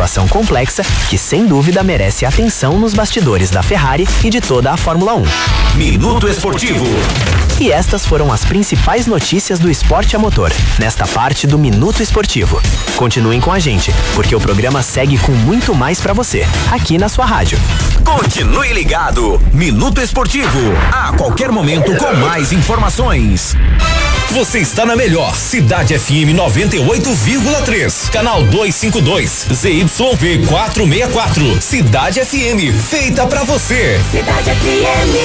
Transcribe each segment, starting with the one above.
situação complexa que, sem dúvida, merece atenção nos bastidores da Ferrari e de toda a Fórmula 1. Minuto Esportivo. E estas foram as principais notícias do esporte a motor, nesta parte do Minuto Esportivo. Continuem com a gente, porque o programa segue com muito mais pra você, aqui na sua rádio. Continue ligado. Minuto Esportivo. A qualquer momento com mais informações. Você está na melhor Cidade FM 98,3, canal 252, ZYV 464. Cidade FM, feita pra você. Cidade FM.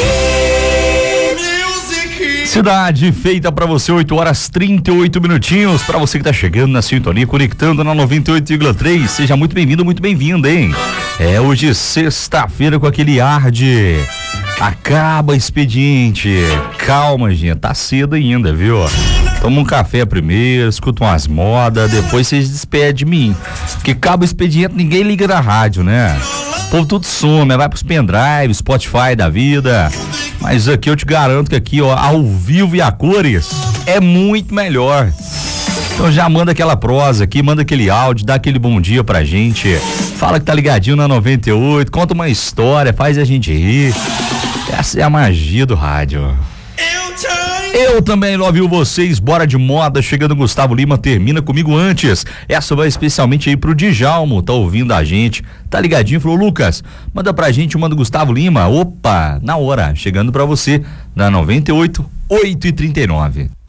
Cidade feita pra você, 8h38 minutinhos, pra você que tá chegando na sintonia, conectando na 98,3, seja muito bem-vindo, muito bem-vinda, hein? Hoje sexta-feira com aquele ar de acaba expediente. Calma, gente, tá cedo ainda, viu? Toma um café primeiro, escuta umas modas, depois vocês despedem de mim. Porque acaba o expediente, ninguém liga na rádio, né? O povo tudo some, vai pros pendrive, Spotify da vida. Mas aqui eu te garanto que aqui, ó, ao vivo e a cores, é muito melhor. Então já manda aquela prosa aqui, manda aquele áudio, dá aquele bom dia pra gente. Fala que tá ligadinho na 98, conta uma história, faz a gente rir. Essa é a magia do rádio. Eu também ouvi vocês, bora de moda, chegando Gustavo Lima, termina comigo antes. Essa vai especialmente aí pro Djalmo, tá ouvindo a gente, tá ligadinho, falou, Lucas, manda pra gente, manda Gustavo Lima, opa, na hora, chegando pra você, na 98, 8h39.